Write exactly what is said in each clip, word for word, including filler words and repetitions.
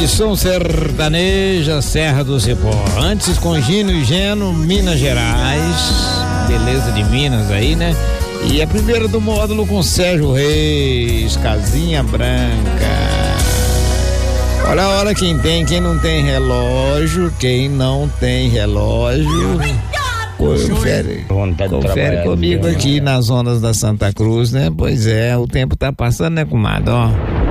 Tradição sertaneja, Serra do Cipó. Antes com Gino e Geno, Minas Gerais. Beleza de Minas aí, né? E a primeira do módulo com Sérgio Reis, Casinha Branca. Olha a hora quem tem, quem não tem relógio, quem não tem relógio. Confere, confere comigo aqui nas zonas da Santa Cruz, né? Pois é, o tempo tá passando, né, comadre? Ó.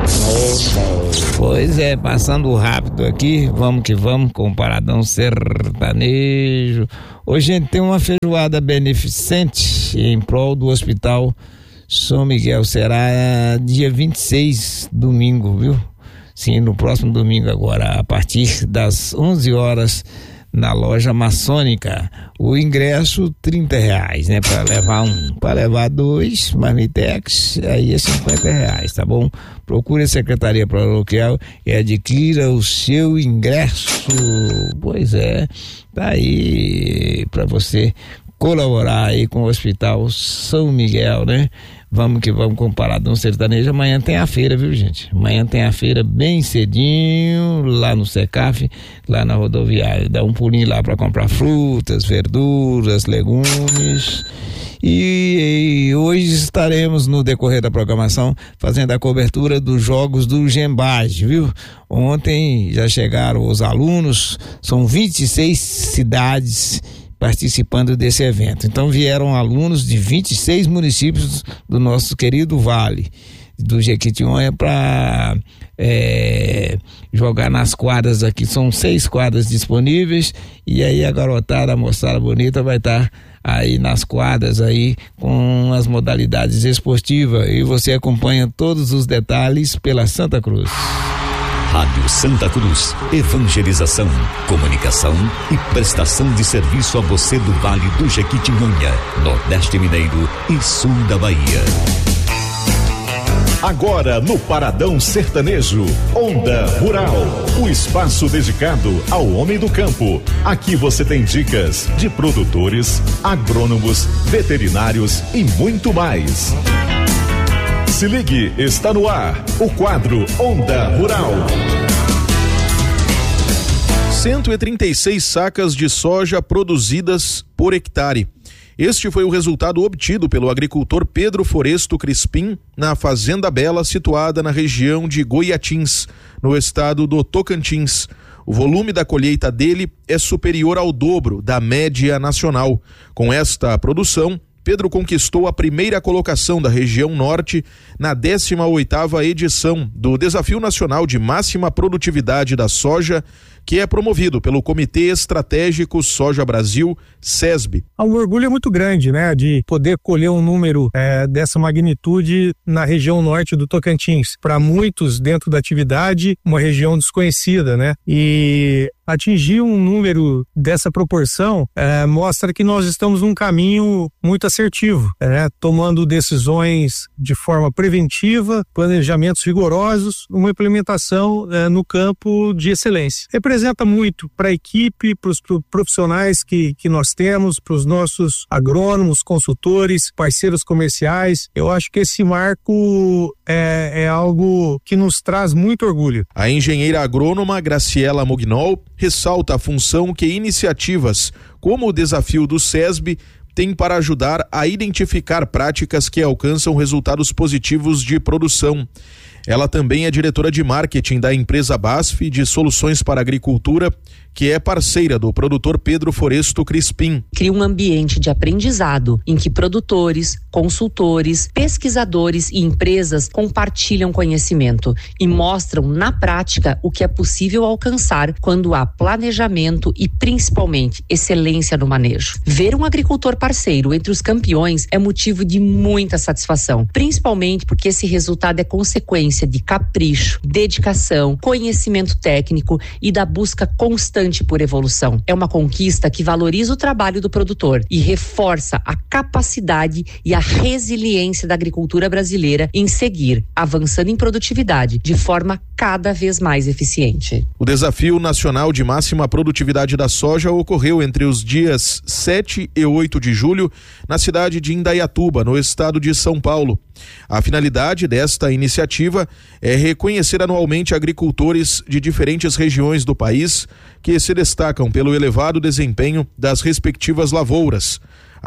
Pois é, passando rápido aqui, vamos que vamos com o Paradão Sertanejo. Hoje a gente tem uma feijoada beneficente em prol do Hospital São Miguel. Será dia vinte e seis, domingo, viu? Sim, no próximo domingo agora, a partir das onze horas, na loja maçônica. O ingresso trinta reais, né? Para levar um, para levar dois marmitex, aí é cinquenta reais, tá bom? Procure a Secretaria Paroquial e adquira o seu ingresso. Pois é, tá aí para você colaborar aí com o Hospital São Miguel, né? Vamos que vamos com o Paradão Sertanejo. Amanhã tem a feira, viu, gente? Amanhã tem a feira bem cedinho, lá no Secaf, lá na rodoviária. Dá um pulinho lá para comprar frutas, verduras, legumes. E, e hoje estaremos, no decorrer da programação, fazendo a cobertura dos jogos do Gembage, viu? Ontem já chegaram os alunos, são vinte e seis cidades participando desse evento. Então vieram alunos de vinte e seis municípios do nosso querido Vale do Jequitinhonha para é, jogar nas quadras aqui. São seis quadras disponíveis e aí a garotada, a moçada bonita vai estar aí nas quadras aí com as modalidades esportivas, e você acompanha todos os detalhes pela Santa Cruz. Rádio Santa Cruz, evangelização, comunicação e prestação de serviço a você do Vale do Jequitinhonha, Nordeste Mineiro e Sul da Bahia. Agora no Paradão Sertanejo, Onda Rural, o espaço dedicado ao homem do campo. Aqui você tem dicas de produtores, agrônomos, veterinários e muito mais. Se ligue, está no ar o quadro Onda Rural. cento e trinta e seis sacas de soja produzidas por hectare. Este foi o resultado obtido pelo agricultor Pedro Foresto Crispim na Fazenda Bela, situada na região de Goiatins, no estado do Tocantins. O volume da colheita dele é superior ao dobro da média nacional. Com esta produção, Pedro conquistou a primeira colocação da região norte na décima oitava edição do Desafio Nacional de Máxima Produtividade da Soja, que é promovido pelo Comitê Estratégico Soja Brasil, SESB. O orgulho é muito grande, né, de poder colher um número é, dessa magnitude na região norte do Tocantins. Para muitos dentro da atividade, uma região desconhecida, né, e atingir um número dessa proporção é, mostra que nós estamos num caminho muito assertivo, né, tomando decisões de forma preventiva, planejamentos rigorosos, uma implementação é, no campo de excelência. Representa muito para a equipe, para os profissionais que, que nós temos, para os nossos agrônomos, consultores, parceiros comerciais. Eu acho que esse marco é, é algo que nos traz muito orgulho. A engenheira agrônoma Graciela Mugnol ressalta a função que iniciativas como o Desafio do SESB têm para ajudar a identificar práticas que alcançam resultados positivos de produção. Ela também é diretora de marketing da empresa BASF de Soluções para Agricultura, que é parceira do produtor Pedro Foresto Crispim. Cria um ambiente de aprendizado em que produtores, consultores, pesquisadores e empresas compartilham conhecimento e mostram na prática o que é possível alcançar quando há planejamento e principalmente excelência no manejo. Ver um agricultor parceiro entre os campeões é motivo de muita satisfação, principalmente porque esse resultado é consequência de capricho, dedicação, conhecimento técnico e da busca constante por evolução. É uma conquista que valoriza o trabalho do produtor e reforça a capacidade e a resiliência da agricultura brasileira em seguir avançando em produtividade de forma cada vez mais eficiente. O Desafio Nacional de Máxima Produtividade da Soja ocorreu entre os dias sete e oito de julho, na cidade de Indaiatuba, no estado de São Paulo. A finalidade desta iniciativa é reconhecer anualmente agricultores de diferentes regiões do país que se destacam pelo elevado desempenho das respectivas lavouras.